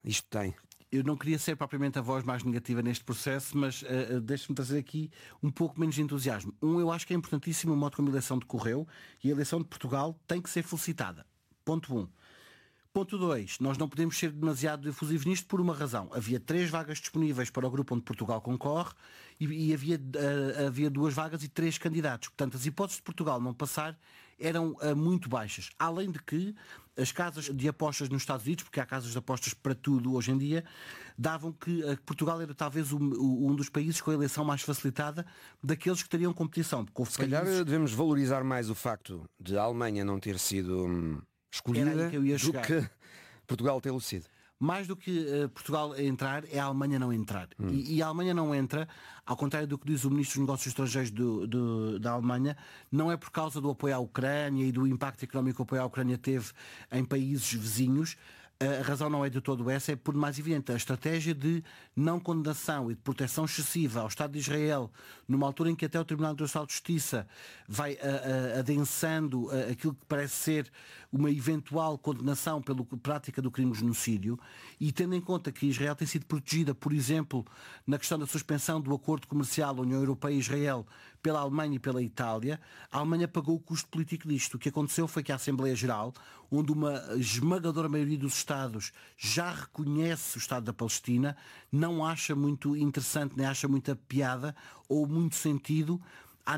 isto tem? Eu não queria ser propriamente a voz mais negativa neste processo, mas deixe-me trazer aqui um pouco menos de entusiasmo. Eu acho que é importantíssimo o modo como a eleição decorreu, e a eleição de Portugal tem que ser felicitada. Ponto 1. Ponto 2. Nós não podemos ser demasiado efusivos nisto por uma razão. Havia 3 vagas disponíveis para o grupo onde Portugal concorre e havia 2 vagas e 3 candidatos. Portanto, as hipóteses de Portugal não passar eram muito baixas. Além de que as casas de apostas nos Estados Unidos, porque há casas de apostas para tudo hoje em dia, davam que Portugal era talvez um dos países com a eleição mais facilitada daqueles que teriam competição. Se calhar devemos valorizar mais o facto de a Alemanha não ter sido escolhida do que Portugal ter sido. Mais do que Portugal entrar, é a Alemanha não entrar. E a Alemanha não entra, ao contrário do que diz o Ministro dos Negócios Estrangeiros da Alemanha, não é por causa do apoio à Ucrânia e do impacto económico que o apoio à Ucrânia teve em países vizinhos. A razão não é de todo essa, é por mais evidente a estratégia de não condenação e de proteção excessiva ao Estado de Israel, numa altura em que até o Tribunal Internacional de Justiça vai adensando aquilo que parece ser uma eventual condenação pela prática do crime de genocídio, e tendo em conta que Israel tem sido protegida, por exemplo, na questão da suspensão do acordo comercial da União Europeia e Israel pela Alemanha e pela Itália, a Alemanha pagou o custo político disto. O que aconteceu foi que a Assembleia Geral, onde uma esmagadora maioria dos Estados já reconhece o Estado da Palestina, não acha muito interessante, nem acha muita piada ou muito sentido à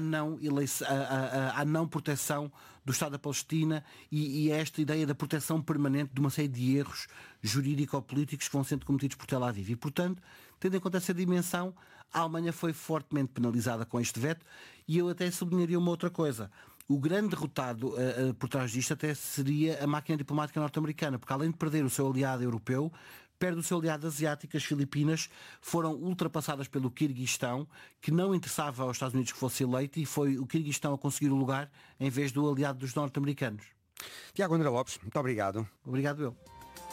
não proteção do Estado da Palestina e a esta ideia da proteção permanente de uma série de erros jurídico-políticos que vão sendo cometidos por Tel Aviv. E, portanto, tendo em conta essa dimensão, a Alemanha foi fortemente penalizada com este veto, e eu até sublinharia uma outra coisa. O grande derrotado por trás disto até seria a máquina diplomática norte-americana, porque além de perder o seu aliado europeu, perde o seu aliado asiático. As Filipinas foram ultrapassadas pelo Quirguistão, que não interessava aos Estados Unidos que fosse eleito, e foi o Quirguistão a conseguir o lugar em vez do aliado dos norte-americanos. Tiago André Lopes, muito obrigado. Obrigado eu.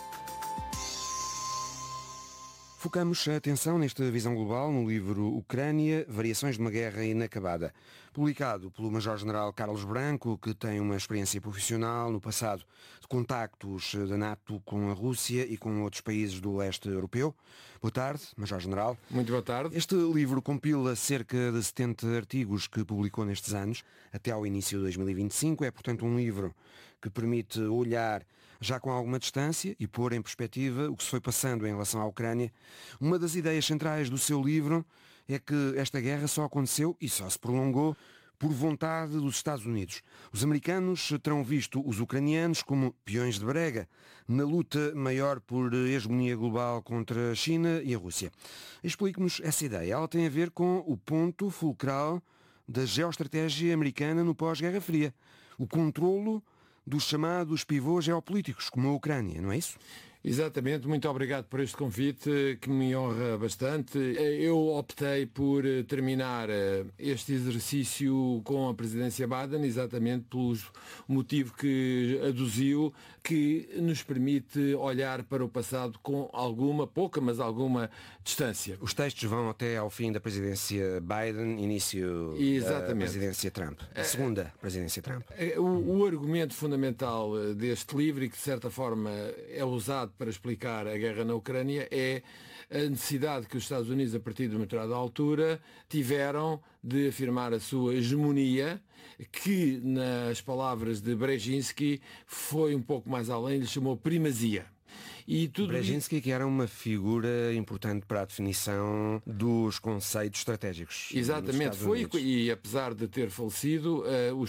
Focamos a atenção nesta visão global no livro Ucrânia, Variações de uma Guerra Inacabada, publicado pelo Major-General Carlos Branco, que tem uma experiência profissional no passado de contactos da NATO com a Rússia e com outros países do leste europeu. Boa tarde, Major-General. Muito boa tarde. Este livro compila cerca de 70 artigos que publicou nestes anos, até ao início de 2025. É, portanto, um livro que permite olhar já com alguma distância e pôr em perspectiva o que se foi passando em relação à Ucrânia. Uma das ideias centrais do seu livro é que esta guerra só aconteceu e só se prolongou por vontade dos Estados Unidos. Os americanos terão visto os ucranianos como peões de brega na luta maior por hegemonia global contra a China e a Rússia. Explique-nos essa ideia. Ela tem a ver com o ponto fulcral da geoestratégia americana no pós-Guerra Fria. O controlo dos chamados pivôs geopolíticos, como a Ucrânia, não é isso? Exatamente, muito obrigado por este convite, que me honra bastante. Eu optei por terminar este exercício com a presidência Biden, exatamente pelo motivo que aduziu, que nos permite olhar para o passado com pouca, mas alguma distância. Os textos vão até ao fim da presidência Biden, início da presidência Trump, a segunda presidência Trump. O argumento fundamental deste livro, e que de certa forma é usado para explicar a guerra na Ucrânia, é a necessidade que os Estados Unidos, a partir de uma determinada altura, tiveram de afirmar a sua hegemonia, que, nas palavras de Brzezinski, foi um pouco mais além, lhe chamou primazia. Brzezinski, que era uma figura importante para a definição dos conceitos estratégicos. Exatamente, foi, e apesar de ter falecido, o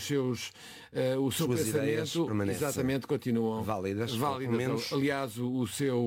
seu pensamento exatamente continuam válidas. Aliás, o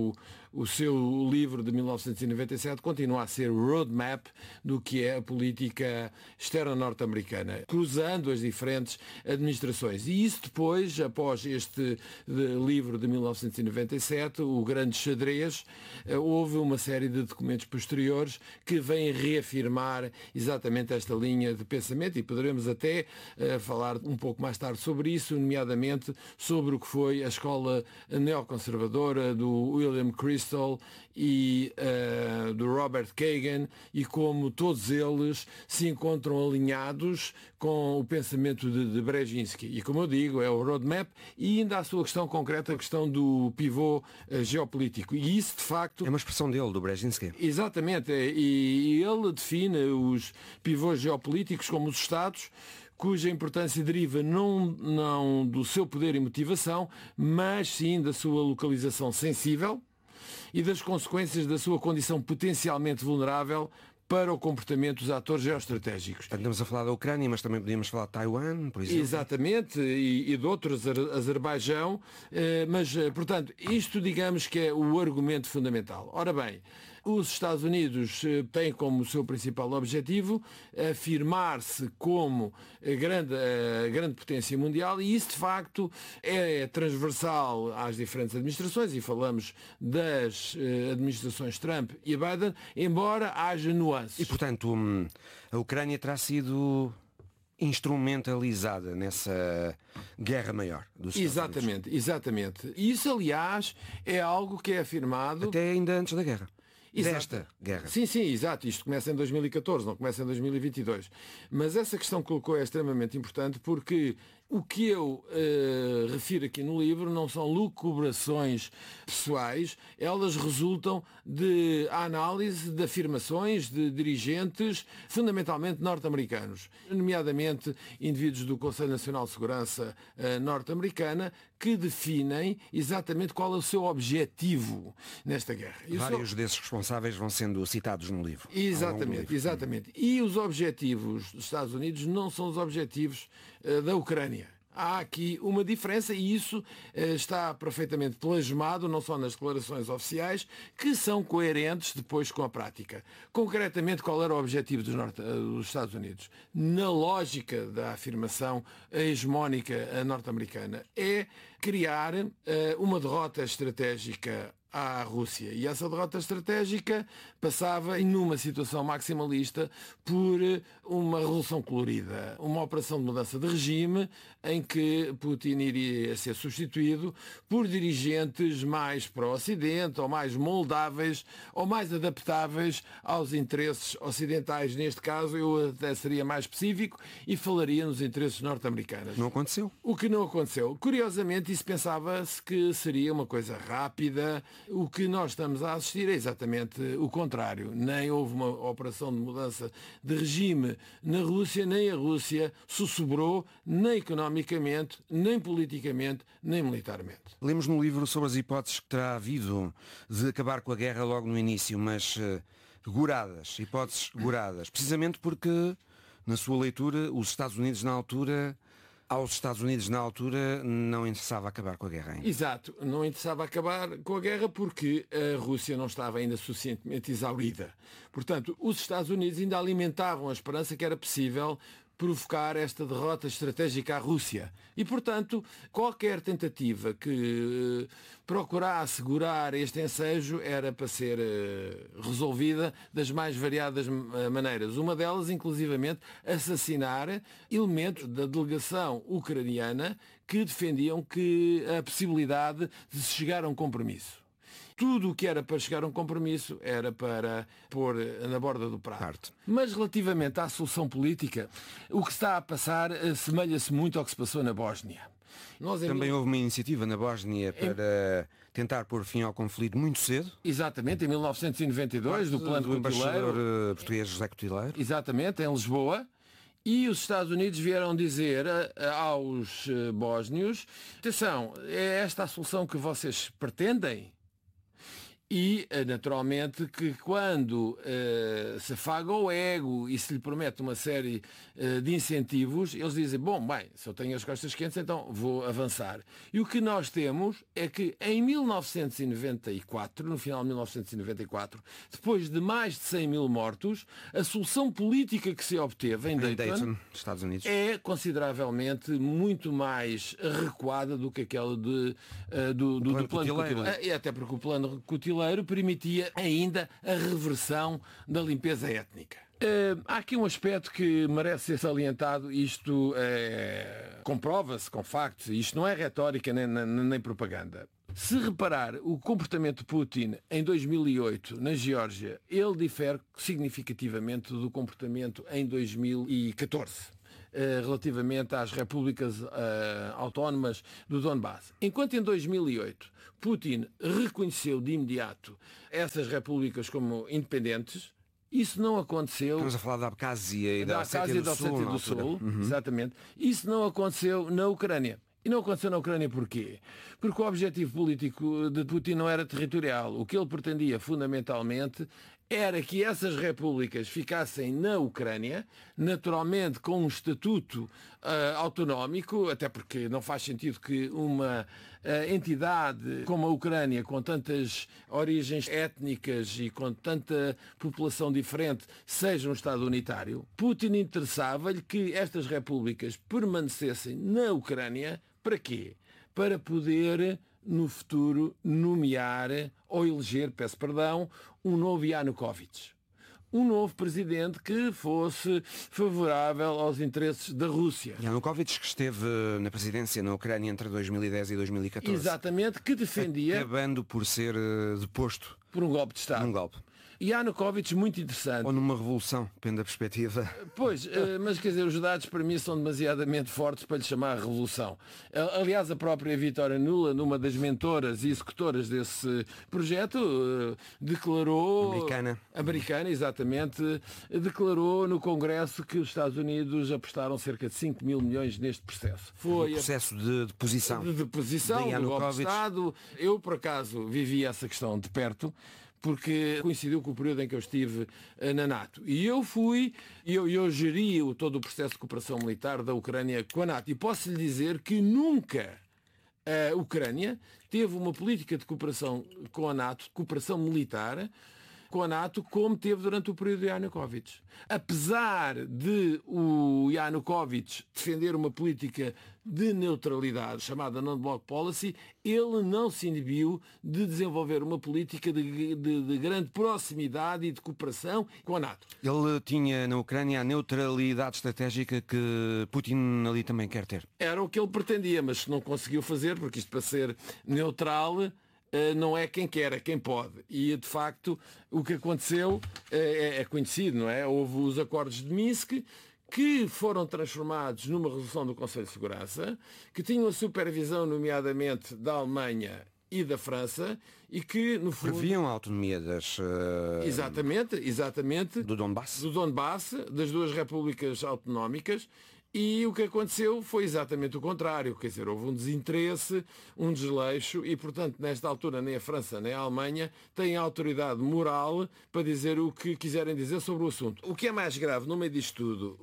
seu livro de 1997 continua a ser o roadmap do que é a política externa norte-americana, cruzando as diferentes administrações. E isso depois, após este livro de 1997, o grande xadrez, houve uma série de documentos posteriores que vêm reafirmar exatamente esta linha de pensamento, e poderemos até falar um pouco mais tarde sobre isso, nomeadamente sobre o que foi a escola neoconservadora do William Kristol e do Robert Kagan, e como todos eles se encontram alinhados com o pensamento de Brzezinski. E como eu digo, é o roadmap, e ainda a sua questão concreta, a questão do pivô geopolítico. E isso, de facto... É uma expressão dele, do Brzezinski. Exatamente. E ele define os pivôs geopolíticos como os Estados, cuja importância deriva não do seu poder e motivação, mas sim da sua localização sensível e das consequências da sua condição potencialmente vulnerável para o comportamento dos atores geoestratégicos. Estamos a falar da Ucrânia, mas também podíamos falar de Taiwan, por exemplo. Exatamente, e de outros, Azerbaijão, mas, portanto, isto digamos que é o argumento fundamental. Ora bem, os Estados Unidos têm como seu principal objetivo afirmar-se como a grande potência mundial, e isso de facto é transversal às diferentes administrações, e falamos das administrações Trump e Biden, embora haja nuances. E portanto a Ucrânia terá sido instrumentalizada nessa guerra maior dos Estados Unidos. Exatamente. E isso, aliás, é algo que é afirmado... Até ainda antes da guerra. Exato. Desta guerra. Sim, exato. Isto começa em 2014, não começa em 2022. Mas essa questão que colocou é extremamente importante, porque o que eu refiro aqui no livro não são lucubrações pessoais, elas resultam de análise de afirmações de dirigentes fundamentalmente norte-americanos, nomeadamente indivíduos do Conselho Nacional de Segurança norte-americana, que definem exatamente qual é o seu objetivo nesta guerra. Vários desses responsáveis vão sendo citados no livro. Exatamente. E os objetivos dos Estados Unidos não são os objetivos da Ucrânia. Há aqui uma diferença, e isso está perfeitamente plasmado não só nas declarações oficiais, que são coerentes depois com a prática. Concretamente, qual era o objetivo dos Estados Unidos? Na lógica da afirmação hegemónica norte-americana, é criar uma derrota estratégica à Rússia. E essa derrota estratégica passava, numa situação maximalista, por uma revolução colorida, uma operação de mudança de regime em que Putin iria ser substituído por dirigentes mais pró-Ocidente, ou mais moldáveis, ou mais adaptáveis aos interesses ocidentais. Neste caso, eu até seria mais específico e falaria nos interesses norte-americanos. Não aconteceu. O que não aconteceu. Curiosamente, isso pensava-se que seria uma coisa rápida. O que nós estamos a assistir é exatamente o contrário. Nem houve uma operação de mudança de regime na Rússia, nem a Rússia sussurrou, nem economicamente, nem politicamente, nem militarmente. Lemos no livro sobre as hipóteses que terá havido de acabar com a guerra logo no início, mas hipóteses goradas, precisamente porque, na sua leitura, aos Estados Unidos na altura não interessava acabar com a guerra ainda. Exato, não interessava acabar com a guerra porque a Rússia não estava ainda suficientemente exaurida. Portanto, os Estados Unidos ainda alimentavam a esperança que era possível provocar esta derrota estratégica à Rússia. E, portanto, qualquer tentativa que procurasse assegurar este ensejo era para ser resolvida das mais variadas maneiras. Uma delas, inclusivamente, assassinar elementos da delegação ucraniana que defendiam que a possibilidade de se chegar a um compromisso. Tudo o que era para chegar a um compromisso era para pôr na borda do prato. Mas relativamente à solução política, o que está a passar assemelha-se muito ao que se passou na Bósnia. Também houve uma iniciativa na Bósnia para tentar pôr fim ao conflito muito cedo. Exatamente, em 1992, do plano Cotileiro. Do embaixador português José Cotileiro. Exatamente, em Lisboa. E os Estados Unidos vieram dizer aos bósnios: atenção, é esta a solução que vocês pretendem? E, naturalmente, que quando se afaga o ego e se lhe promete uma série de incentivos, eles dizem, se eu tenho as costas quentes, então vou avançar. E o que nós temos é que em 1994, no final de 1994, depois de mais de 100 mil mortos, a solução política que se obteve em Dayton, Estados Unidos, é consideravelmente muito mais recuada do que aquela do plano Cotileiro. E até porque o plano Cotileiro permitia ainda a reversão da limpeza étnica. Há aqui um aspecto que merece ser salientado, isto comprova-se com factos, isto não é retórica nem propaganda. Se reparar o comportamento de Putin em 2008 na Geórgia, ele difere significativamente do comportamento em 2014. relativamente às repúblicas autónomas do Donbass. Enquanto em 2008 Putin reconheceu de imediato essas repúblicas como independentes, isso não aconteceu... Estamos a falar da Abkhazia e da Ossétia do Sul. Exatamente. Isso não aconteceu na Ucrânia. E não aconteceu na Ucrânia porquê? Porque o objetivo político de Putin não era territorial. O que ele pretendia, fundamentalmente, era que essas repúblicas ficassem na Ucrânia, naturalmente com um estatuto autonómico, até porque não faz sentido que uma entidade como a Ucrânia, com tantas origens étnicas e com tanta população diferente, seja um Estado unitário. Putin interessava-lhe que estas repúblicas permanecessem na Ucrânia. Para quê? Para poder, no futuro, nomear ou eleger, um novo Yanukovych. Um novo presidente que fosse favorável aos interesses da Rússia. Yanukovych, que esteve na presidência na Ucrânia entre 2010 e 2014. Exatamente, que defendia... Acabando por ser deposto. Por um golpe de Estado. Um golpe. Yanukovych, muito interessante. Ou numa revolução, depende da perspectiva. Pois, mas quer dizer, os dados para mim são demasiadamente fortes para lhe chamar revolução. Aliás, a própria Vitória Nuland, uma das mentoras e executoras desse projeto, declarou... Americana, exatamente. Declarou no Congresso que os Estados Unidos apostaram cerca de 5 mil milhões neste processo. Foi um processo de deposição. De deposição, do golpe de Estado. Eu, por acaso, vivi essa questão de perto, porque coincidiu com o período em que eu estive na NATO. E eu geri todo o processo de cooperação militar da Ucrânia com a NATO. E posso lhe dizer que nunca a Ucrânia teve uma política de cooperação com a NATO, de cooperação militar, com a NATO, como teve durante o período de Yanukovych. Apesar de o Yanukovych defender uma política de neutralidade, chamada Non-Block Policy, ele não se inibiu de desenvolver uma política de grande proximidade e de cooperação com a NATO. Ele tinha na Ucrânia a neutralidade estratégica que Putin ali também quer ter. Era o que ele pretendia, mas não conseguiu fazer, porque isto, para ser neutral, não é quem quer, é quem pode. E, de facto, o que aconteceu é conhecido, não é? Houve os acordos de Minsk, que foram transformados numa resolução do Conselho de Segurança, que tinham a supervisão, nomeadamente, da Alemanha e da França, e que, no fundo... Previam a autonomia das... Exatamente. Do Donbass. Do Donbass, das duas repúblicas autonómicas. E o que aconteceu foi exatamente o contrário, quer dizer, houve um desinteresse, um desleixo e, portanto, nesta altura nem a França nem a Alemanha têm autoridade moral para dizer o que quiserem dizer sobre o assunto. O que é mais grave no meio disto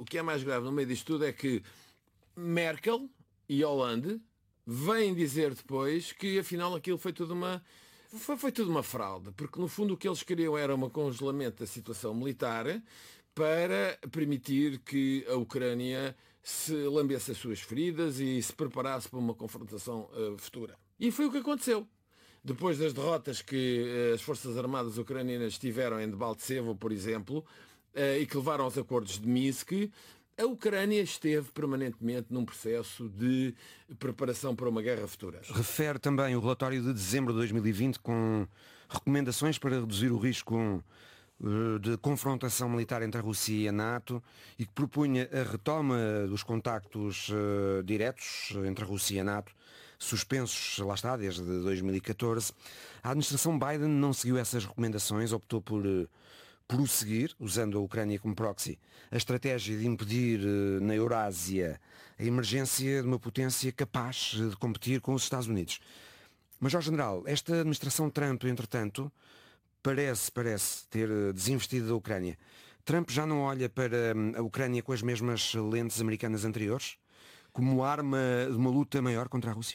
tudo, é que Merkel e Hollande vêm dizer depois que afinal aquilo foi tudo uma fraude, porque no fundo o que eles queriam era um congelamento da situação militar para permitir que a Ucrânia se lambesse as suas feridas e se preparasse para uma confrontação futura. E foi o que aconteceu. Depois das derrotas que as Forças Armadas ucranianas tiveram em Debaltsevo, por exemplo, e que levaram aos acordos de Minsk, a Ucrânia esteve permanentemente num processo de preparação para uma guerra futura. Refere também o relatório de dezembro de 2020 com recomendações para reduzir o risco de confrontação militar entre a Rússia e a NATO e que propunha a retoma dos contactos diretos entre a Rússia e a NATO, suspensos, lá está, desde 2014. A administração Biden não seguiu essas recomendações, optou por prosseguir, usando a Ucrânia como proxy, a estratégia de impedir na Eurásia a emergência de uma potência capaz de competir com os Estados Unidos. Major General, esta administração Trump, entretanto, parece ter desinvestido da Ucrânia. Trump já não olha para a Ucrânia com as mesmas lentes americanas anteriores? Como arma de uma luta maior contra a Rússia?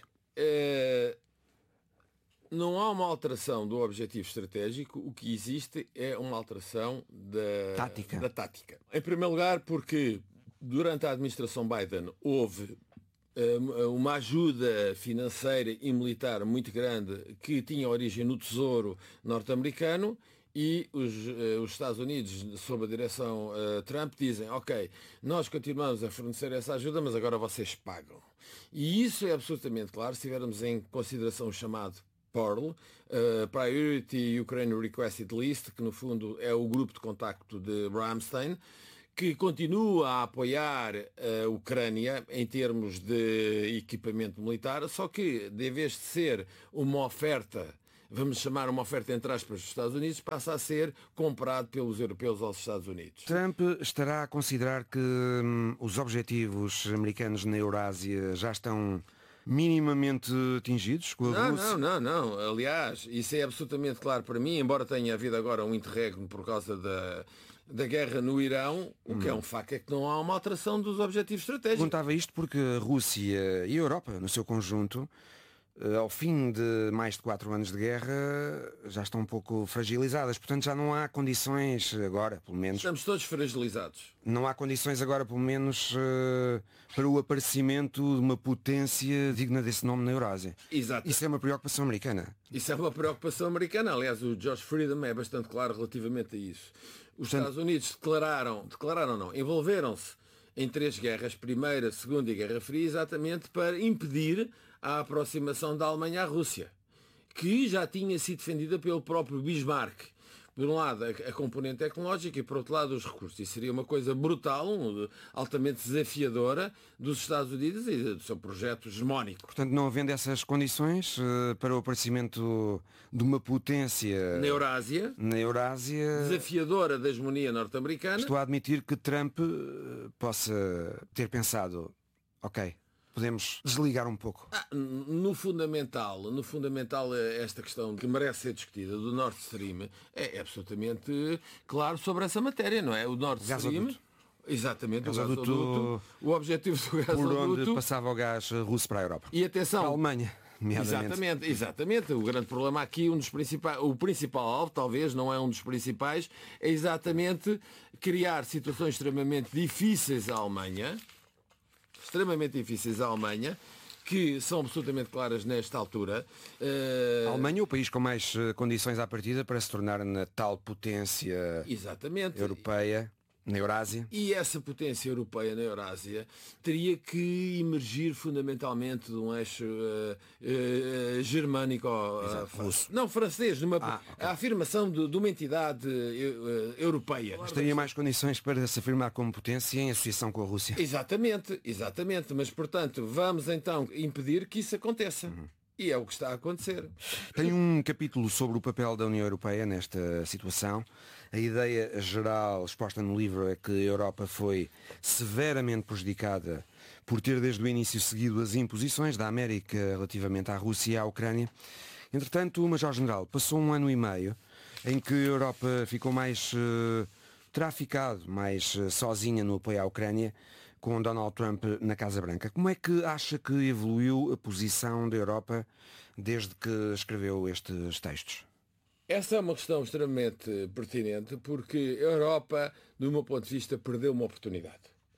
Não há uma alteração do objetivo estratégico. O que existe é uma alteração da tática. Em primeiro lugar, porque durante a administração Biden houve uma ajuda financeira e militar muito grande que tinha origem no Tesouro norte-americano e os Estados Unidos, sob a direção Trump, dizem: ok, nós continuamos a fornecer essa ajuda, mas agora vocês pagam. E isso é absolutamente claro se tivermos em consideração o chamado PEARL, Priority Ukraine Requested List, que no fundo é o grupo de contacto de Ramstein, que continua a apoiar a Ucrânia em termos de equipamento militar, só que, de vez de ser uma oferta, vamos chamar uma oferta entre aspas dos Estados Unidos, passa a ser comprado pelos europeus aos Estados Unidos. Trump estará a considerar que os objetivos americanos na Eurásia já estão minimamente atingidos com a Rússia? Não. Aliás, isso é absolutamente claro para mim, embora tenha havido agora um interregno por causa da guerra no Irão, o que é um facto é que não há uma alteração dos objetivos estratégicos. Perguntava isto porque a Rússia e a Europa, no seu conjunto, ao fim de mais de 4 anos de guerra, já estão um pouco fragilizadas. Portanto, já não há condições agora, pelo menos... Estamos todos fragilizados. Não há condições agora, pelo menos, para o aparecimento de uma potência digna desse nome na Eurásia. Exato. Isso é uma preocupação americana. Isso é uma preocupação americana. Aliás, o George Friedman é bastante claro relativamente a isso. Os Estados Unidos envolveram-se em 3 guerras, Primeira, Segunda e Guerra Fria, exatamente para impedir a aproximação da Alemanha à Rússia, que já tinha sido defendida pelo próprio Bismarck. Por um lado, a componente tecnológica e, por outro lado, os recursos. Isso seria uma coisa brutal, altamente desafiadora dos Estados Unidos e do seu projeto hegemónico. Portanto, não havendo essas condições para o aparecimento de uma potência na Eurásia, desafiadora da hegemonia norte-americana, estou a admitir que Trump possa ter pensado, ok, podemos desligar um pouco. No fundamental, esta questão que merece ser discutida do Nord Stream é absolutamente claro sobre essa matéria, não é? O Nord Stream... Exatamente, o gasoduto. O objetivo do gasoduto... Por onde passava o gás russo para a Europa. E atenção... Para a Alemanha. Exatamente. O grande problema aqui, o principal alvo, talvez, não é um dos principais, é exatamente criar situações extremamente difíceis à Alemanha, que são absolutamente claras nesta altura. A Alemanha é o país com mais condições à partida para se tornar na tal potência europeia na Eurásia. E essa potência europeia na Eurásia teria que emergir fundamentalmente de um eixo germânico, russo. Não, francês, a afirmação de uma entidade europeia. Mas teria mais condições para se afirmar como potência em associação com a Rússia. Exatamente. Mas, portanto, vamos então impedir que isso aconteça. E é o que está a acontecer. Tem um capítulo sobre o papel da União Europeia nesta situação. A ideia geral exposta no livro é que a Europa foi severamente prejudicada por ter desde o início seguido as imposições da América relativamente à Rússia e à Ucrânia. Entretanto, o Major-General passou 1 ano e meio em que a Europa ficou mais traficado, mais sozinha no apoio à Ucrânia, com Donald Trump na Casa Branca. Como é que acha que evoluiu a posição da Europa desde que escreveu estes textos? Essa é uma questão extremamente pertinente porque a Europa, do meu ponto de vista, perdeu uma oportunidade.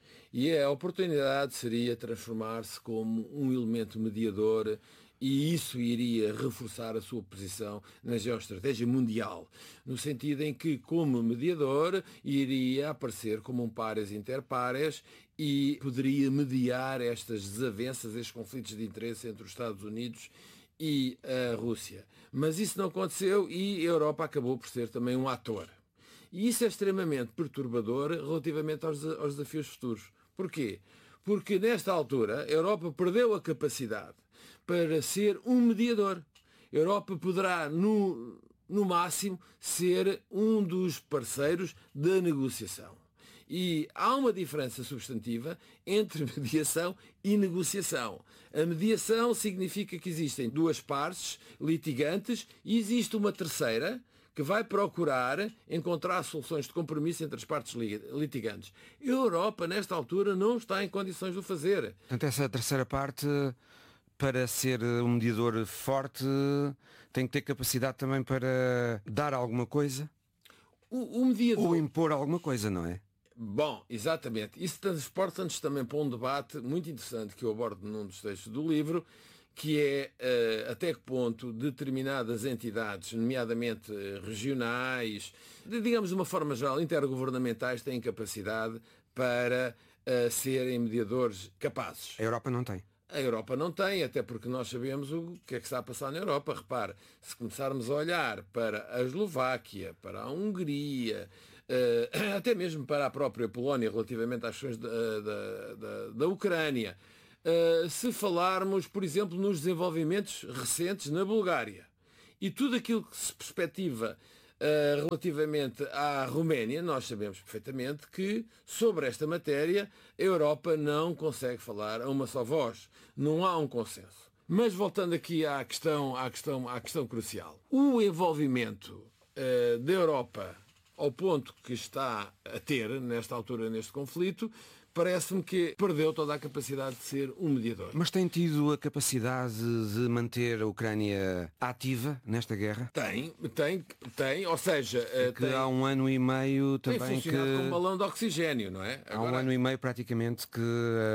E a oportunidade seria transformar-se como um elemento mediador e isso iria reforçar a sua posição na geoestratégia mundial, no sentido em que, como mediador, iria aparecer como um pares inter pares e poderia mediar estas desavenças, estes conflitos de interesse entre os Estados Unidos e a Rússia. Mas isso não aconteceu e a Europa acabou por ser também um ator. E isso é extremamente perturbador relativamente aos desafios futuros. Porquê? Porque nesta altura a Europa perdeu a capacidade para ser um mediador. A Europa poderá, no máximo, ser um dos parceiros da negociação. E há uma diferença substantiva entre mediação e negociação. A mediação significa que existem 2 partes litigantes e existe uma terceira que vai procurar encontrar soluções de compromisso entre as partes litigantes. A Europa, nesta altura, não está em condições de o fazer. Portanto, essa terceira parte, para ser um mediador forte, tem que ter capacidade também para dar alguma coisa? O mediador... Ou impor alguma coisa, não é? Bom, exatamente. Isso transporta-nos também para um debate muito interessante que eu abordo num dos textos do livro, que é até que ponto determinadas entidades, nomeadamente regionais, digamos de uma forma geral, intergovernamentais, têm capacidade para serem mediadores capazes. A Europa não tem. A Europa não tem, até porque nós sabemos o que é que está a passar na Europa. Repare, se começarmos a olhar para a Eslováquia, para a Hungria, até mesmo para a própria Polónia, relativamente às questões da Ucrânia. Se falarmos, por exemplo, nos desenvolvimentos recentes na Bulgária e tudo aquilo que se perspectiva relativamente à Roménia, nós sabemos perfeitamente que sobre esta matéria a Europa não consegue falar a uma só voz. Não há um consenso. Mas voltando aqui à questão crucial. O envolvimento da Europa ao ponto que está a ter, nesta altura, neste conflito, parece-me que perdeu toda a capacidade de ser um mediador. Mas tem tido a capacidade de manter a Ucrânia ativa nesta guerra? Tem, ou seja... há 1 ano e meio também tem funcionado como um balão de oxigênio, não é? Há 1 ano e meio praticamente que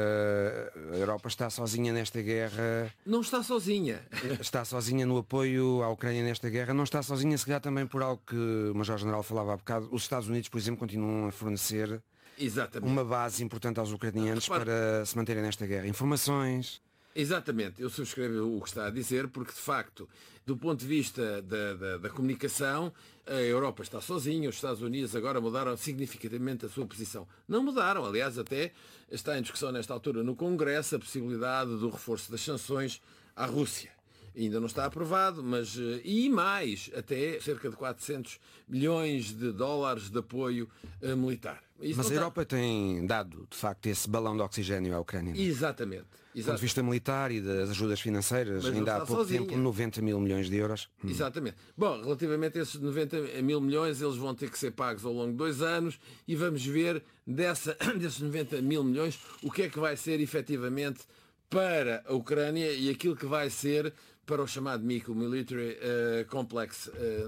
a Europa está sozinha nesta guerra. Não está sozinha. Está sozinha no apoio à Ucrânia nesta guerra. Não está sozinha, se calhar também por algo que o Major-General falava há bocado. Os Estados Unidos, por exemplo, continuam a fornecer... Exatamente. Uma base importante aos ucranianos para se manterem nesta guerra. Informações. Exatamente, eu subscrevo o que está a dizer, porque de facto, do ponto de vista da comunicação, a Europa está sozinha, os Estados Unidos agora mudaram significativamente a sua posição. Não mudaram, aliás, até está em discussão nesta altura no Congresso a possibilidade do reforço das sanções à Rússia. Ainda não está aprovado, mas e mais, até cerca de 400 milhões de dólares de apoio militar. Mas a Europa tem dado, de facto, esse balão de oxigênio à Ucrânia. Exatamente. Do ponto de vista militar e das ajudas financeiras, mas ainda há pouco tempo 90 mil milhões de euros. Exatamente. Bom, relativamente a esses 90 mil milhões, eles vão ter que ser pagos ao longo de 2 anos e vamos ver desses 90 mil milhões o que é que vai ser efetivamente para a Ucrânia e aquilo que vai ser para o chamado MIC, o Military Complex,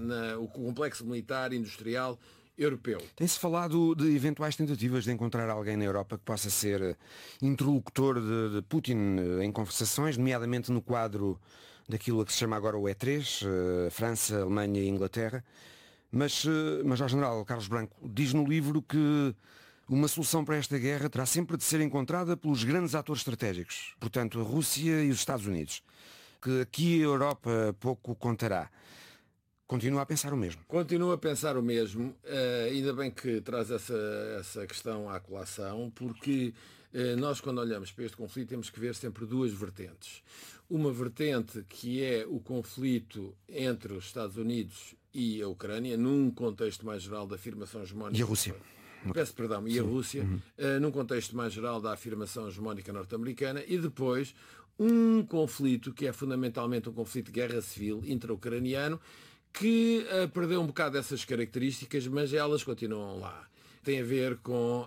o complexo militar industrial europeu. Tem-se falado de eventuais tentativas de encontrar alguém na Europa que possa ser interlocutor de Putin em conversações, nomeadamente no quadro daquilo a que se chama agora o E3, França, Alemanha e Inglaterra. Mas ao general Carlos Branco diz no livro que uma solução para esta guerra terá sempre de ser encontrada pelos grandes atores estratégicos, portanto a Rússia e os Estados Unidos, que aqui a Europa pouco contará. Continua a pensar o mesmo. Continua a pensar o mesmo, ainda bem que traz essa questão à colação, porque nós quando olhamos para este conflito temos que ver sempre 2 vertentes. Uma vertente que é o conflito entre os Estados Unidos e a Ucrânia, num contexto mais geral da afirmação hegemónica... E a Rússia. Peço perdão, e a Rússia, num contexto mais geral da afirmação hegemónica norte-americana, e depois um conflito que é fundamentalmente um conflito de guerra civil intra-ucraniano, que perdeu um bocado dessas características, mas elas continuam lá. Tem a ver com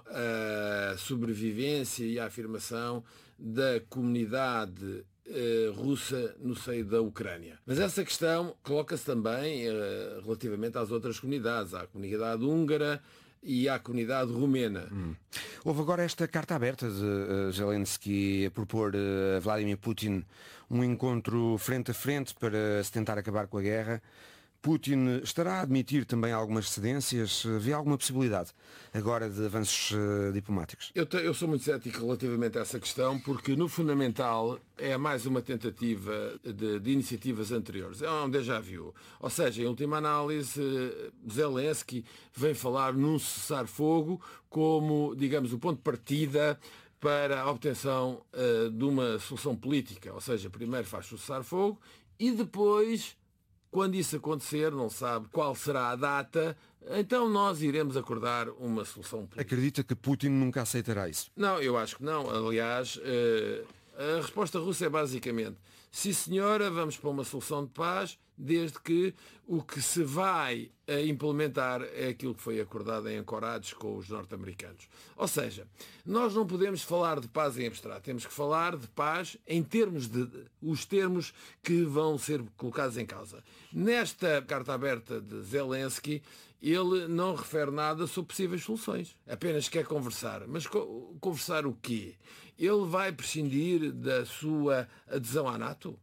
a sobrevivência e a afirmação da comunidade russa no seio da Ucrânia. Mas essa questão coloca-se também relativamente às outras comunidades, à comunidade húngara e à comunidade romena. Houve agora esta carta aberta de Zelensky a propor a Vladimir Putin um encontro frente a frente para se tentar acabar com a guerra. Putin estará a admitir também algumas cedências? Vê alguma possibilidade agora de avanços diplomáticos? Eu sou muito cético relativamente a essa questão, porque no fundamental é mais uma tentativa de iniciativas anteriores. É um déjà vu. Ou seja, em última análise, Zelensky vem falar num cessar-fogo como, digamos, o ponto de partida para a obtenção de uma solução política. Ou seja, primeiro faz o cessar-fogo e depois... Quando isso acontecer, não sabe qual será a data, então nós iremos acordar uma solução política. Acredita que Putin nunca aceitará isso? Não, eu acho que não. Aliás, a resposta russa é basicamente: sim senhora, vamos para uma solução de paz, desde que o que se vai implementar é aquilo que foi acordado em Anchorage com os norte-americanos. Ou seja, nós não podemos falar de paz em abstrato, temos que falar de paz em termos os termos que vão ser colocados em causa. Nesta carta aberta de Zelensky, ele não refere nada sobre possíveis soluções, apenas quer conversar. Mas conversar o quê? Ele vai prescindir da sua adesão à NATO?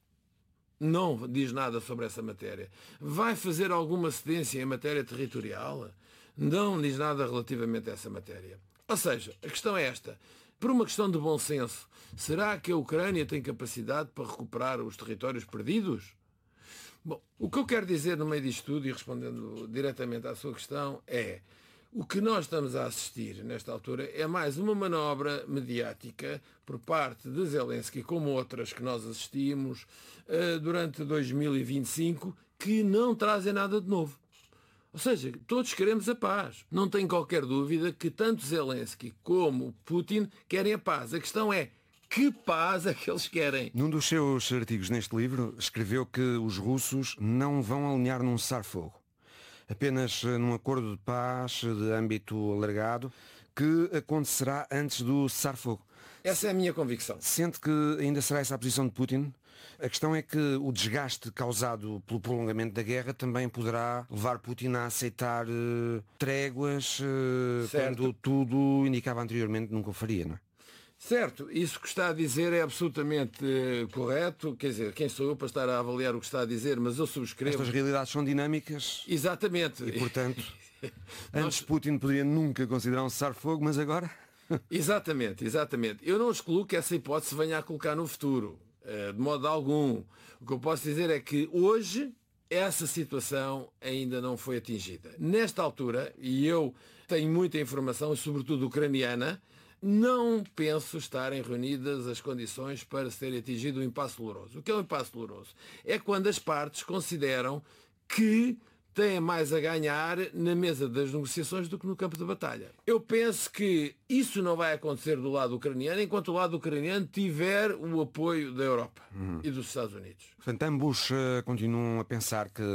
Não diz nada sobre essa matéria. Vai fazer alguma cedência em matéria territorial? Não diz nada relativamente a essa matéria. Ou seja, a questão é esta. Por uma questão de bom senso, será que a Ucrânia tem capacidade para recuperar os territórios perdidos? Bom, o que eu quero dizer no meio disto tudo, e respondendo diretamente à sua questão, é O que nós estamos a assistir nesta altura é mais uma manobra mediática por parte de Zelensky, como outras que nós assistimos durante 2025, que não trazem nada de novo. Ou seja, todos queremos a paz. Não tem qualquer dúvida que tanto Zelensky como Putin querem a paz. A questão é, que paz é que eles querem? Num dos seus artigos neste livro, escreveu que os russos não vão alinhar num cessar-fogo. Apenas num acordo de paz de âmbito alargado que acontecerá antes do cessar-fogo. Essa é a minha convicção. Sente que ainda será essa a posição de Putin? A questão é que o desgaste causado pelo prolongamento da guerra também poderá levar Putin a aceitar tréguas quando tudo indicava anteriormente nunca o faria, não é? Certo, isso que está a dizer é absolutamente correto, quer dizer, quem sou eu para estar a avaliar o que está a dizer, mas eu subscrevo. Estas realidades são dinâmicas. Exatamente. E, portanto, antes Putin poderia nunca considerar um cessar-fogo, mas agora... Exatamente. Eu não excluo que essa hipótese venha a colocar no futuro, de modo algum. O que eu posso dizer é que hoje essa situação ainda não foi atingida. Nesta altura, e eu tenho muita informação, sobretudo ucraniana, não penso estarem reunidas as condições para ser atingido o impasse doloroso. O que é o impasse doloroso? É quando as partes consideram que têm mais a ganhar na mesa das negociações do que no campo de batalha. Eu penso que isso não vai acontecer do lado ucraniano enquanto o lado ucraniano tiver o apoio da Europa e dos Estados Unidos. Portanto, ambos continuam a pensar que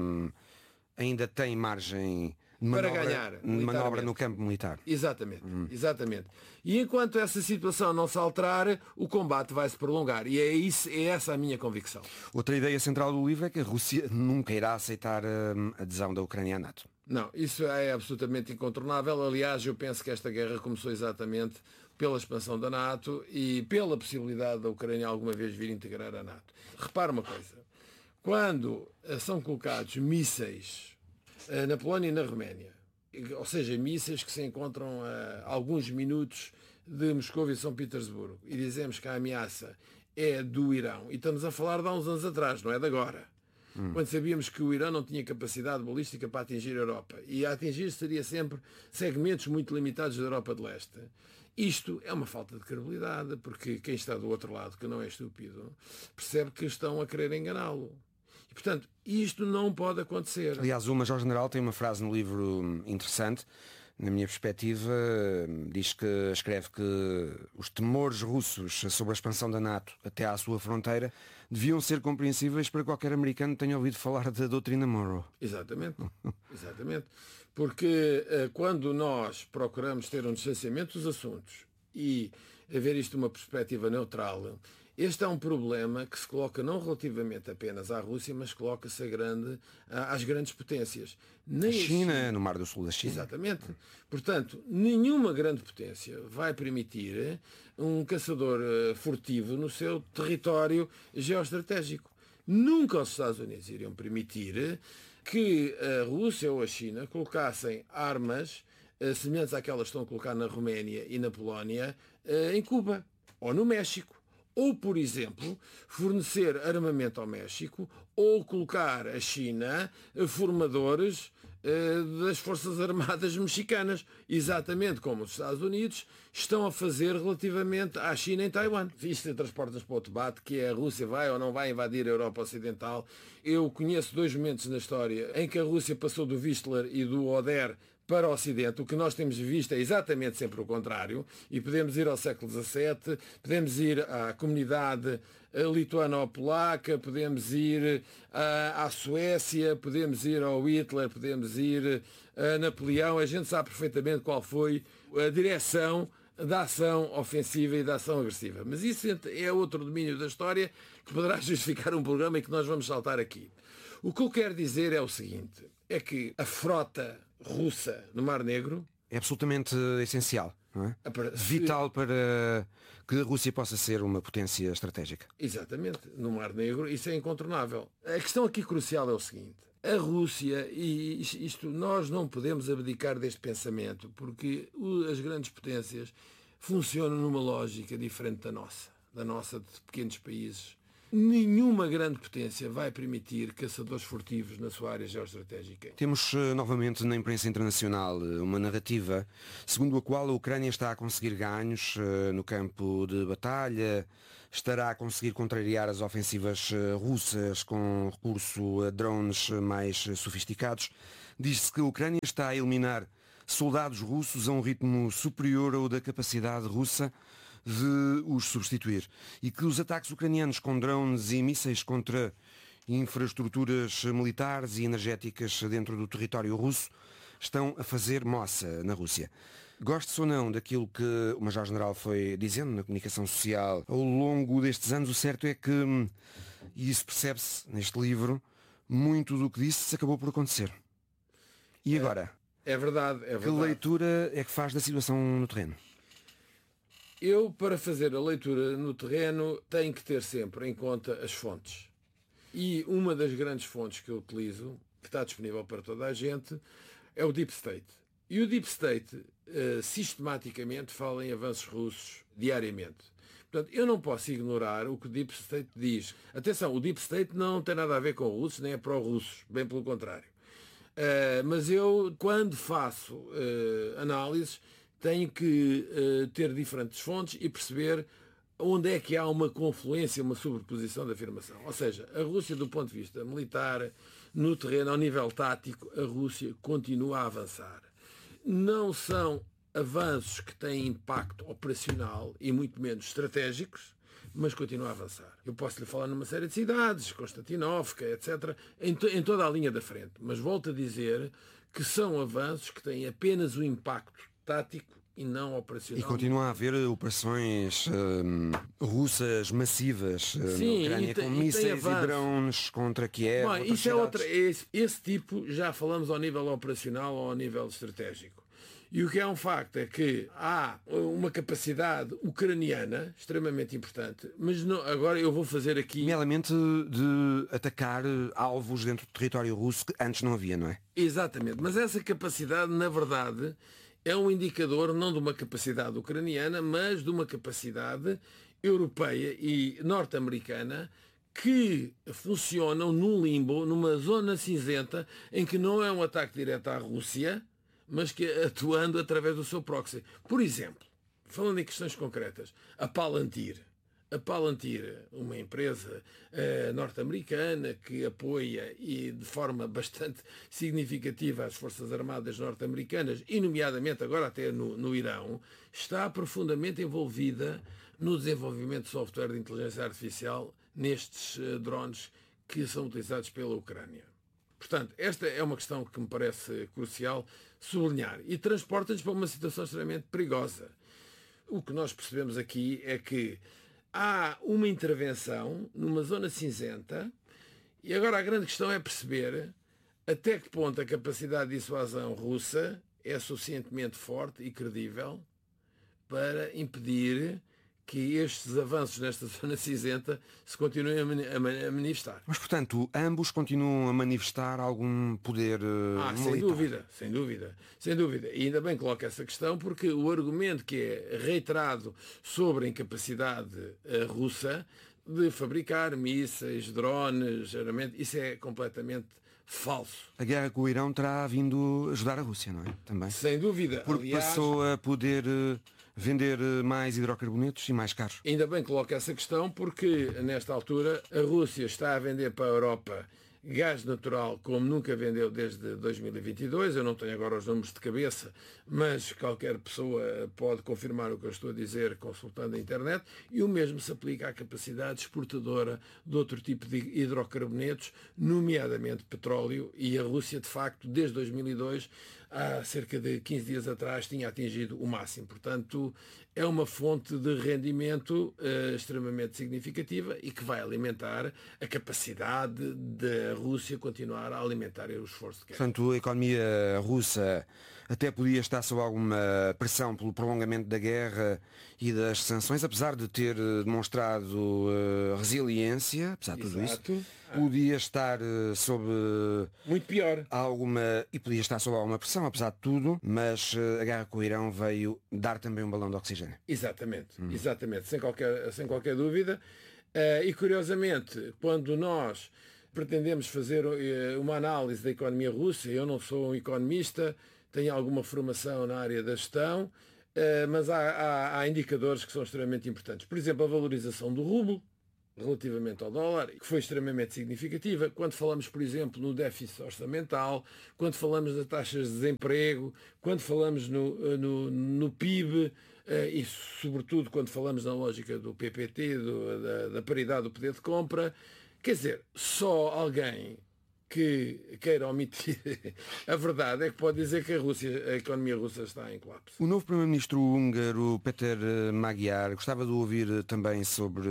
ainda tem margem para ganhar manobra no campo militar. Exatamente. E enquanto essa situação não se alterar, o combate vai se prolongar. E é essa a minha convicção. Outra ideia central do livro é que a Rússia nunca irá aceitar a adesão da Ucrânia à NATO. Não, isso é absolutamente incontornável. Aliás, eu penso que esta guerra começou exatamente pela expansão da NATO e pela possibilidade da Ucrânia alguma vez vir integrar a NATO. Repara uma coisa. Quando são colocados mísseis na Polónia e na Roménia, ou seja, mísseis que se encontram a alguns minutos de Moscou e São Petersburgo, e dizemos que a ameaça é do Irão, e estamos a falar de há uns anos atrás, não é de agora, quando sabíamos que o Irão não tinha capacidade balística para atingir a Europa, e a atingir seria sempre segmentos muito limitados da Europa de Leste. Isto é uma falta de credibilidade, porque quem está do outro lado, que não é estúpido, percebe que estão a querer enganá-lo. E, portanto, isto não pode acontecer. Aliás, o Major-General tem uma frase no livro interessante, na minha perspectiva, escreve que os temores russos sobre a expansão da NATO até à sua fronteira deviam ser compreensíveis para qualquer americano que tenha ouvido falar da doutrina Monroe. Exatamente. Porque quando nós procuramos ter um distanciamento dos assuntos e ver isto de uma perspectiva neutral, este é um problema que se coloca não relativamente apenas à Rússia, mas coloca-se às grandes potências. Nem a China, no Mar do Sul da China. Exatamente. Portanto, nenhuma grande potência vai permitir um caçador furtivo no seu território geoestratégico. Nunca os Estados Unidos iriam permitir que a Rússia ou a China colocassem armas semelhantes àquelas que estão a colocar na Roménia e na Polónia em Cuba ou no México. Ou, por exemplo, fornecer armamento ao México ou colocar a China formadores das Forças Armadas mexicanas, exatamente como os Estados Unidos estão a fazer relativamente à China em Taiwan. Isto transporta-nos para o debate, que é a Rússia vai ou não vai invadir a Europa Ocidental. Eu conheço dois momentos na história em que a Rússia passou do Vistler e do Oder para o Ocidente. O que nós temos visto é exatamente sempre o contrário, e podemos ir ao século XVII, podemos ir à comunidade lituano-polaca, podemos ir à Suécia, podemos ir ao Hitler, podemos ir a Napoleão. A gente sabe perfeitamente qual foi a direção da ação ofensiva e da ação agressiva. Mas isso é outro domínio da história que poderá justificar um programa e que nós vamos saltar aqui. O que eu quero dizer é o seguinte, é que a frota russa no Mar Negro é absolutamente essencial, não é? Vital para que a Rússia possa ser uma potência estratégica. Exatamente, no Mar Negro isso é incontornável. A questão aqui crucial é o seguinte, a Rússia, e isto nós não podemos abdicar deste pensamento, porque as grandes potências funcionam numa lógica diferente da nossa de pequenos países nenhuma grande potência vai permitir caçadores furtivos na sua área geoestratégica. Temos novamente na imprensa internacional uma narrativa segundo a qual a Ucrânia está a conseguir ganhos no campo de batalha, estará a conseguir contrariar as ofensivas russas com recurso a drones mais sofisticados. Diz-se que a Ucrânia está a eliminar soldados russos a um ritmo superior ao da capacidade russa de os substituir, e que os ataques ucranianos com drones e mísseis contra infraestruturas militares e energéticas dentro do território russo estão a fazer moça na Rússia. Goste-se ou não daquilo que o Major-General foi dizendo na comunicação social ao longo destes anos, o certo é que, e isso percebe-se neste livro, muito do que disse acabou por acontecer. E agora? É verdade. Que leitura é que faz da situação no terreno? Eu, para fazer a leitura no terreno, tenho que ter sempre em conta as fontes. E uma das grandes fontes que eu utilizo, que está disponível para toda a gente, é o Deep State. E o Deep State, sistematicamente, fala em avanços russos diariamente. Portanto, eu não posso ignorar o que o Deep State diz. Atenção, o Deep State não tem nada a ver com russos, nem é pró-russos, bem pelo contrário. Mas eu, quando faço análises, tenho que ter diferentes fontes e perceber onde é que há uma confluência, uma sobreposição da afirmação. Ou seja, a Rússia, do ponto de vista militar, no terreno, ao nível tático, a Rússia continua a avançar. Não são avanços que têm impacto operacional e muito menos estratégicos, mas continua a avançar. Eu posso lhe falar numa série de cidades, Konstantinovka, etc., em toda a linha da frente. Mas volto a dizer que são avanços que têm apenas o impacto tático e não operacional. E continua a haver operações russas massivas na Ucrânia, com mísseis e drones contra Kiev. Bom, isso é outra. Esse tipo já falamos ao nível operacional ou ao nível estratégico. E o que é um facto é que há uma capacidade ucraniana extremamente importante, mas não, agora eu vou fazer aqui... Nomeadamente de atacar alvos dentro do território russo que antes não havia, não é? Exatamente, mas essa capacidade, na verdade, é um indicador não de uma capacidade ucraniana, mas de uma capacidade europeia e norte-americana que funcionam num limbo, numa zona cinzenta, em que não é um ataque direto à Rússia, mas que atuando através do seu proxy. Por exemplo, falando em questões concretas, a Palantir. A Palantir, uma empresa norte-americana que apoia e de forma bastante significativa as Forças Armadas norte-americanas, e nomeadamente agora até no Irão, está profundamente envolvida no desenvolvimento de software de inteligência artificial nestes drones que são utilizados pela Ucrânia. Portanto, esta é uma questão que me parece crucial sublinhar e transporta-nos para uma situação extremamente perigosa. O que nós percebemos aqui é que há uma intervenção numa zona cinzenta e agora a grande questão é perceber até que ponto a capacidade de dissuasão russa é suficientemente forte e credível para impedir que estes avanços nesta zona cinzenta se continuem a manifestar. Mas, portanto, ambos continuam a manifestar algum poder militar? Sem dúvida. E ainda bem que coloca essa questão, porque o argumento que é reiterado sobre a incapacidade russa de fabricar mísseis, drones, armamento, isso é completamente falso. A guerra com o Irão terá vindo ajudar a Rússia, não é? Também. Sem dúvida. Porque passou a poder vender mais hidrocarbonetos e mais caros. Ainda bem que coloca essa questão, porque nesta altura a Rússia está a vender para a Europa gás natural como nunca vendeu desde 2022. Eu não tenho agora os números de cabeça, mas qualquer pessoa pode confirmar o que eu estou a dizer consultando a internet, e o mesmo se aplica à capacidade exportadora de outro tipo de hidrocarbonetos, nomeadamente petróleo, e a Rússia, de facto, desde 2002, há cerca de 15 dias atrás, tinha atingido o máximo. Portanto, é uma fonte de rendimento extremamente significativa e que vai alimentar a capacidade da Rússia continuar a alimentar o esforço de guerra. Portanto, a economia russa até podia estar sob alguma pressão pelo prolongamento da guerra e das sanções, apesar de ter demonstrado resiliência, apesar de tudo isso. Podia estar sob muito pior e podia estar sob alguma pressão, apesar de tudo, mas a guerra com o Irão veio dar também um balão de oxigênio. Exatamente, sem qualquer dúvida. E curiosamente, quando nós pretendemos fazer uma análise da economia russa, eu não sou um economista, tenho alguma formação na área da gestão, mas há indicadores que são extremamente importantes. Por exemplo, a valorização do rublo relativamente ao dólar, que foi extremamente significativa. Quando falamos, por exemplo, no déficit orçamental, quando falamos das taxas de desemprego, quando falamos no PIB, e sobretudo quando falamos na lógica do PPT, da paridade do poder de compra, quer dizer, só alguém que queira omitir a verdade é que pode dizer que a economia russa está em colapso. O novo primeiro-ministro húngaro, Péter Magyar, gostava de ouvir também sobre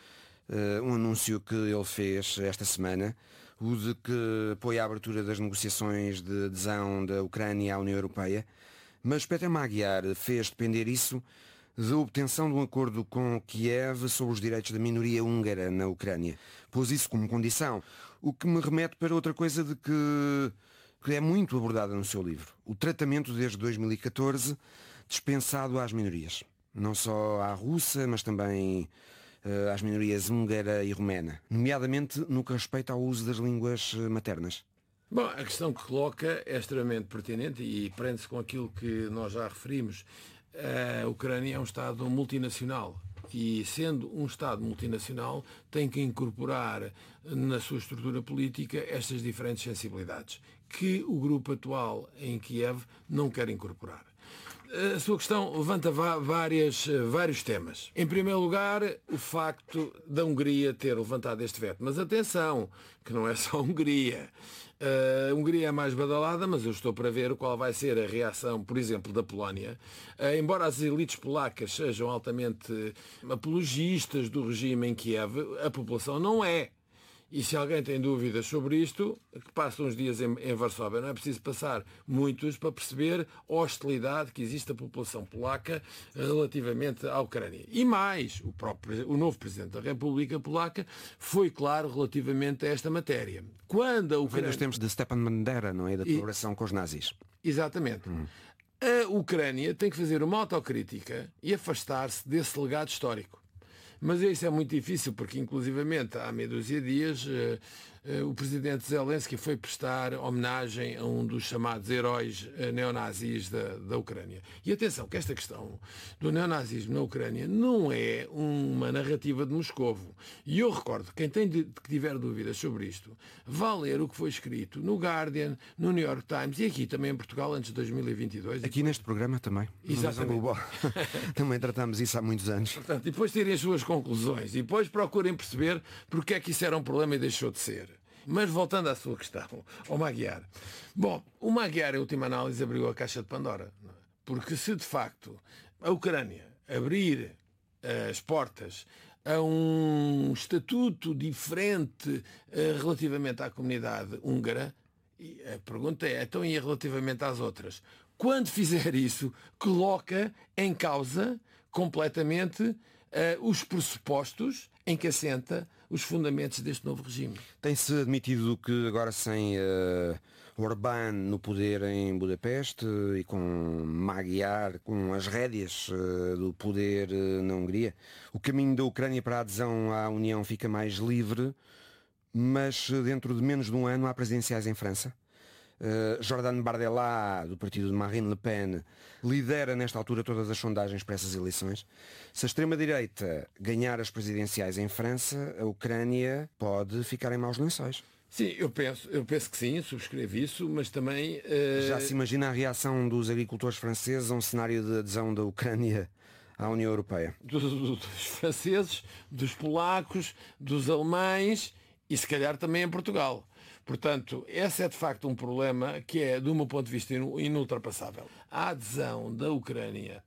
um anúncio que ele fez esta semana, o de que apoia a abertura das negociações de adesão da Ucrânia à União Europeia, mas Péter Magyar fez depender isso da obtenção de um acordo com Kiev sobre os direitos da minoria húngara na Ucrânia. Pôs isso como condição, o que me remete para outra coisa de que é muito abordada no seu livro. O tratamento desde 2014 dispensado às minorias. Não só à russa, mas também às minorias húngara e romena, nomeadamente no que respeita ao uso das línguas maternas. Bom, a questão que coloca é extremamente pertinente e prende-se com aquilo que nós já referimos. A Ucrânia é um Estado multinacional e, sendo um Estado multinacional, tem que incorporar na sua estrutura política estas diferentes sensibilidades que o grupo atual em Kiev não quer incorporar. A sua questão levanta vários temas. Em primeiro lugar, o facto da Hungria ter levantado este veto. Mas atenção, que não é só a Hungria. A Hungria é mais badalada, mas eu estou para ver qual vai ser a reação, por exemplo, da Polónia. Embora as elites polacas sejam altamente apologistas do regime em Kiev, a população não é. E se alguém tem dúvidas sobre isto, que passe uns dias em Varsóvia. Não é preciso passar muitos para perceber a hostilidade que existe da população polaca relativamente à Ucrânia. E mais, o novo Presidente da República Polaca foi claro relativamente a esta matéria. Quando a Ucrânia... Vem dos tempos de Stepan Bandera, não é? Da colaboração com os nazis. Exatamente. A Ucrânia tem que fazer uma autocrítica e afastar-se desse legado histórico. Mas isso é muito difícil porque, inclusivamente, há meia dúzia de dias, o presidente Zelensky foi prestar homenagem a um dos chamados heróis neonazis da Ucrânia. E atenção, que esta questão do neonazismo na Ucrânia não é uma narrativa de Moscovo. E eu recordo, quem tiver dúvidas sobre isto, vá ler o que foi escrito no Guardian, no New York Times e aqui também em Portugal antes de 2022. Aqui neste programa também. Exatamente. Também tratamos isso há muitos anos. Portanto, depois tirem as suas conclusões e depois procurem perceber porque é que isso era um problema e deixou de ser. Mas voltando à sua questão, ao Magyar. Bom, o Magyar, em última análise, abriu a caixa de Pandora. Porque se de facto a Ucrânia abrir as portas a um estatuto diferente relativamente à comunidade húngara, a pergunta é, então e relativamente às outras? Quando fizer isso, coloca em causa completamente os pressupostos em que assenta os fundamentos deste novo regime. Tem-se admitido que agora sem Orbán no poder em Budapeste e com Magyar com as rédeas do poder na Hungria, o caminho da Ucrânia para a adesão à União fica mais livre, mas dentro de menos de um ano há presidenciais em França. Jordan Bardella, do partido de Marine Le Pen, lidera nesta altura todas as sondagens para essas eleições. Se a extrema-direita ganhar as presidenciais em França, a Ucrânia pode ficar em maus lençóis. Sim, eu penso que sim, subscrevo isso, mas também... Já se imagina a reação dos agricultores franceses a um cenário de adesão da Ucrânia à União Europeia? Dos franceses, dos polacos, dos alemães e se calhar também em Portugal. Portanto, esse é de facto um problema que é, do meu ponto de vista, inultrapassável. A adesão da Ucrânia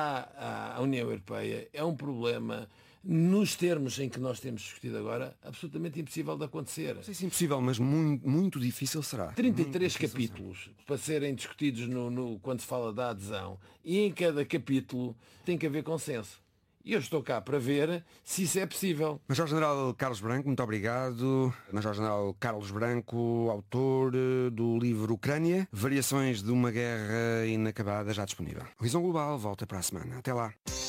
à União Europeia é um problema, nos termos em que nós temos discutido agora, absolutamente impossível de acontecer. Não sei se é impossível, mas muito, muito difícil será. 33 capítulos para serem discutidos quando se fala da adesão, e em cada capítulo tem que haver consenso. E eu estou cá para ver se isso é possível. Major-General Carlos Branco, muito obrigado. Major-General Carlos Branco, autor do livro Ucrânia, Variações de uma Guerra Inacabada, já disponível. Visão Global volta para a semana. Até lá.